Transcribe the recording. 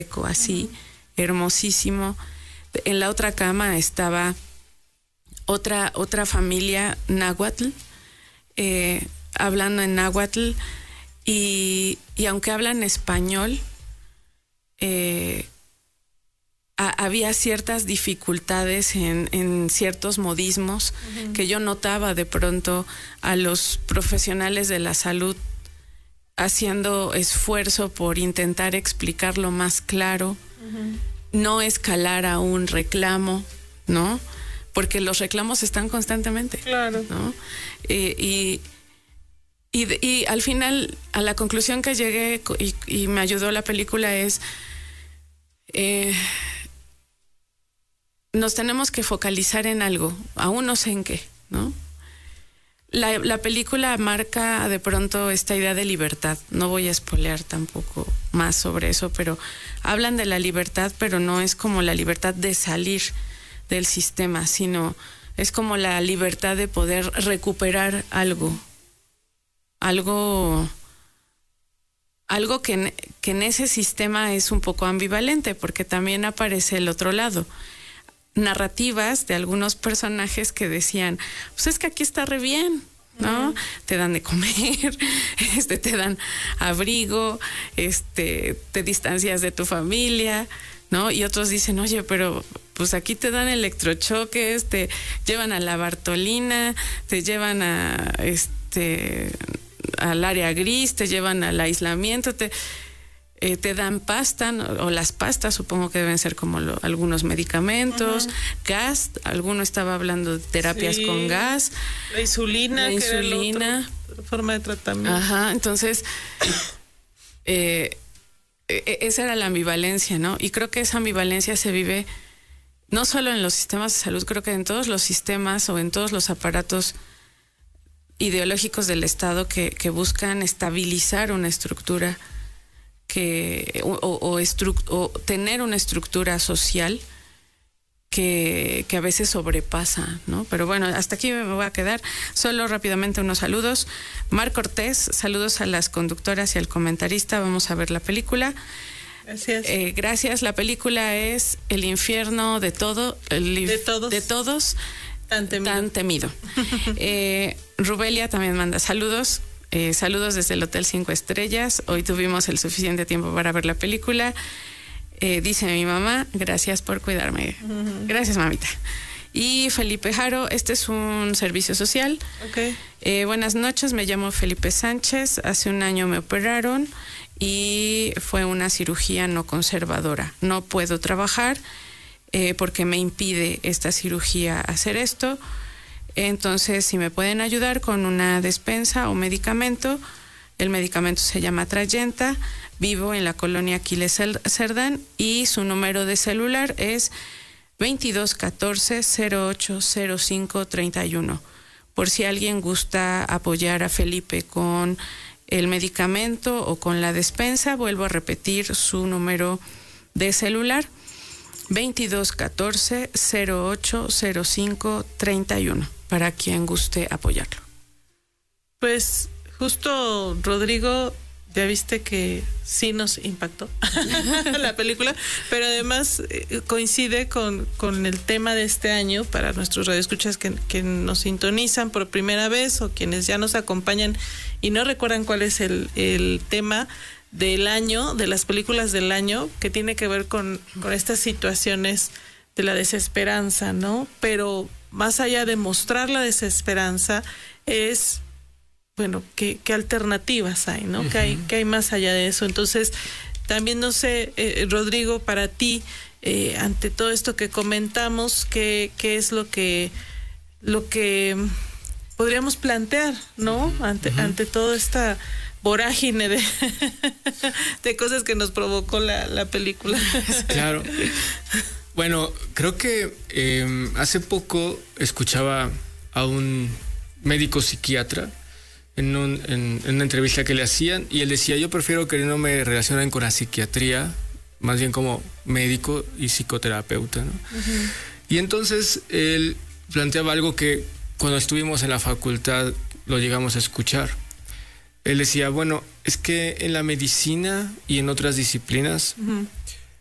así, hermosísimo. En la otra cama estaba otra familia náhuatl, hablando en náhuatl, y aunque hablan español, había ciertas dificultades en ciertos modismos que yo notaba de pronto a los profesionales de la salud haciendo esfuerzo por intentar explicarlo más claro, no escalar a un reclamo, ¿no? Porque los reclamos están constantemente. Claro. ¿No? Y al final, a la conclusión que llegué y me ayudó la película es... nos tenemos que focalizar en algo, aún no sé en qué, ¿no? La película marca de pronto esta idea de libertad. No voy a spoilear tampoco más sobre eso, pero hablan de la libertad, pero no es como la libertad de salir del sistema, sino es como la libertad de poder recuperar algo que en ese sistema es un poco ambivalente, porque también aparece el otro lado. Narrativas de algunos personajes que decían, pues es que aquí está re bien, ¿no? Te dan de comer, te dan abrigo, te distancias de tu familia, ¿no? Y otros dicen, oye, pero pues aquí te dan electrochoques, te llevan a la Bartolina, te llevan a al área gris, te llevan al aislamiento, te dan pasta, o las pastas supongo que deben ser como algunos medicamentos, gas, alguno estaba hablando de terapias con gas, la insulina, que era la otra forma de tratamiento. Ajá, entonces esa era la ambivalencia, ¿no? Y creo que esa ambivalencia se vive no solo en los sistemas de salud, creo que en todos los sistemas o en todos los aparatos ideológicos del Estado que buscan estabilizar una estructura o tener una estructura social que a veces sobrepasa, ¿no? Pero bueno, hasta aquí me voy a quedar. Solo rápidamente unos saludos. Mar Cortés, saludos a las conductoras y al comentarista. Vamos a ver la película. Gracias. Gracias. La película es El infierno de todos. Tan temido. Rubelia también manda saludos. Saludos desde el Hotel 5 Estrellas. Hoy tuvimos el suficiente tiempo para ver la película. Dice mi mamá, gracias por cuidarme. Gracias, mamita. Y Felipe Jaro, este es un servicio social. Okay. Buenas noches, me llamo Felipe Sánchez. Hace un año me operaron y fue una cirugía no conservadora. No puedo trabajar porque me impide esta cirugía hacer esto. Entonces, si me pueden ayudar con una despensa o medicamento, el medicamento se llama Trayenta, vivo en la colonia Aquiles Cerdán y su número de celular es 2214-080531. Por si alguien gusta apoyar a Felipe con el medicamento o con la despensa, vuelvo a repetir su número de celular, 2214-080531. Para quien guste apoyarlo. Pues justo, Rodrigo, ya viste que sí nos impactó la película, pero además coincide con el tema de este año para nuestros radioescuchas que nos sintonizan por primera vez o quienes ya nos acompañan y no recuerdan cuál es el tema del año, de las películas del año, que tiene que ver con estas situaciones de la desesperanza, ¿no? Pero más allá de mostrar la desesperanza, es, bueno, ¿qué alternativas hay, ¿no? ¿Qué hay más allá de eso? Entonces, también no sé, Rodrigo, para ti, ante todo esto que comentamos, ¿qué es lo que podríamos plantear, ¿no? Ante toda esta vorágine de cosas que nos provocó la película. Claro. Bueno, creo que hace poco escuchaba a un médico psiquiatra en una entrevista que le hacían y él decía, yo prefiero que no me relacionen con la psiquiatría, más bien como médico y psicoterapeuta, ¿no? Y entonces él planteaba algo que cuando estuvimos en la facultad lo llegamos a escuchar. Él decía, bueno, es que en la medicina y en otras disciplinas